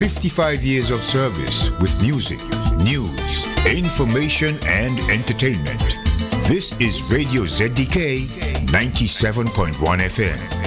55 years of service with music, news, information, and entertainment. This is Radio ZDK 97.1 FM.